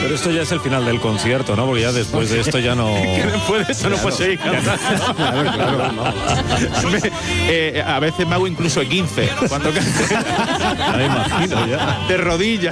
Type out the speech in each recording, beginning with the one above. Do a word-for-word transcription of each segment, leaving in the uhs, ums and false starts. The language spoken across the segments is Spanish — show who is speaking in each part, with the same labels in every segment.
Speaker 1: Pero esto ya es el final del concierto, ¿no? Porque ya después de esto ya no...
Speaker 2: Que después de esto no puedo seguir cantando.
Speaker 1: Claro, claro, no.
Speaker 2: Me- eh, a veces me hago incluso quince cuando canto.
Speaker 1: Ya me imagino, ya.
Speaker 2: De rodillas.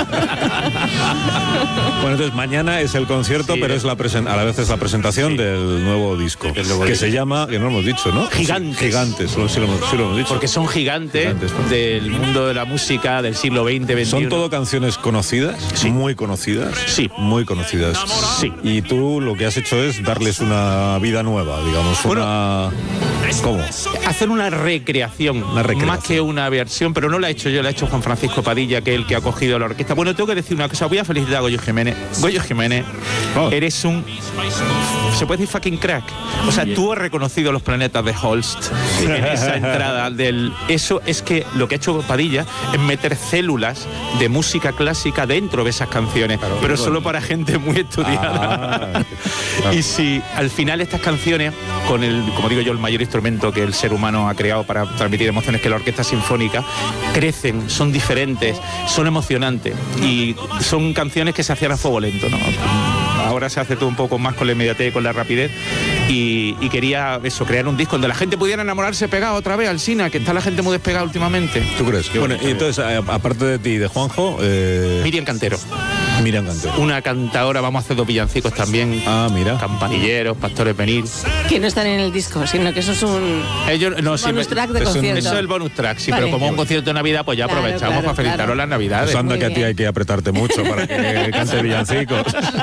Speaker 1: Bueno, entonces mañana es el concierto,
Speaker 2: Sí,
Speaker 1: pero
Speaker 2: eh.
Speaker 1: es la presen- a la vez es la presentación
Speaker 2: Sí.
Speaker 1: del nuevo disco,
Speaker 2: El nuevo
Speaker 1: que
Speaker 2: disco.
Speaker 1: se llama, que no hemos dicho, ¿no?
Speaker 2: Gigantes.
Speaker 1: Sí, Gigantes, sí lo, sí lo hemos, sí lo hemos dicho.
Speaker 2: Porque son gigantes,
Speaker 1: Gigantes, ¿no?
Speaker 2: del mundo de la música del siglo veinte, veintiuno.
Speaker 1: ¿Son todo canciones conocidas?
Speaker 2: Sí.
Speaker 1: Muy conocidas.
Speaker 2: Sí.
Speaker 1: Muy conocidas.
Speaker 2: Sí.
Speaker 1: Y tú lo que has hecho es darles una vida nueva, digamos,
Speaker 2: Bueno,
Speaker 1: una... ¿Cómo?
Speaker 2: Hacer una recreación,
Speaker 1: Una recreación.
Speaker 2: más que una versión, pero no la he hecho yo, la ha hecho Juan Francisco Padilla, que es el que ha cogido la orquesta. Bueno, tengo que decir una cosa, voy a felicitar a Goyo Jiménez. Goyo Jiménez,
Speaker 1: Oh.
Speaker 2: eres un... ¿Se puede decir fucking crack? O sea, tú has reconocido los planetas de Holst en esa entrada del... Eso es que lo que ha hecho Padilla es meter células de música clásica dentro de esas canciones,
Speaker 1: Claro,
Speaker 2: pero
Speaker 1: bueno.
Speaker 2: solo para gente muy estudiada.
Speaker 1: Ah, claro.
Speaker 2: Y si al final estas canciones, con el, como digo yo, el mayor instrumento que el ser humano ha creado para transmitir emociones, que es la orquesta sinfónica, crecen, son diferentes, son emocionantes y son canciones que se hacían a fuego lento, ¿no? Ahora se hace todo un poco más con la inmediatez y con la rapidez y, y quería eso, crear un disco donde la gente pudiera enamorarse pegado otra vez al Sina, que está la gente muy despegada últimamente.
Speaker 1: ¿Tú crees? Bueno, y entonces, a- aparte de ti y de Juanjo, eh,
Speaker 2: Miriam Cantero,
Speaker 1: Miriam Cantero.
Speaker 2: una cantadora, vamos a hacer dos villancicos también.
Speaker 1: Ah, mira.
Speaker 2: Campanilleros, Pastores Venir.
Speaker 3: Que no están en el disco, sino que eso es un
Speaker 2: Ellos, no, sí,
Speaker 3: bonus
Speaker 2: me-
Speaker 3: track de
Speaker 1: es un-
Speaker 3: concierto.
Speaker 2: Eso es el bonus track, sí,
Speaker 3: Vale.
Speaker 2: pero como un concierto de Navidad, pues ya
Speaker 3: Claro,
Speaker 2: aprovechamos
Speaker 3: claro,
Speaker 2: para felicitaros
Speaker 3: claro.
Speaker 2: las Navidades.
Speaker 1: Pues anda
Speaker 3: Muy
Speaker 1: que a ti
Speaker 3: bien.
Speaker 1: hay que apretarte mucho para que cante villancicos.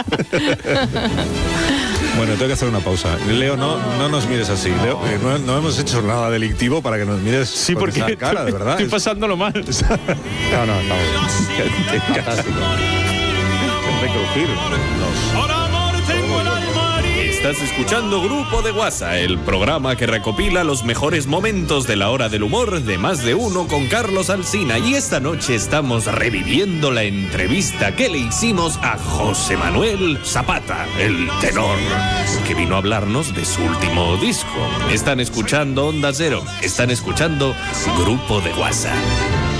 Speaker 1: Bueno, tengo que hacer una pausa. Leo, no, no nos mires así. Leo, eh, no, no hemos hecho nada delictivo para que nos mires
Speaker 2: Sí,
Speaker 1: con
Speaker 2: porque
Speaker 1: esa cara, de verdad.
Speaker 2: estoy
Speaker 1: Es-
Speaker 2: pasándolo mal.
Speaker 1: No, no, no. Fantástico. Hay que crujir los-
Speaker 4: Estás escuchando Grupo de WhatsApp, el programa que recopila los mejores momentos de la hora del humor de Más de Uno con Carlos Alsina. Y esta noche estamos reviviendo la entrevista que le hicimos a José Manuel Zapata, el tenor, que vino a hablarnos de su último disco. Están escuchando Onda Cero, están escuchando Grupo de WhatsApp.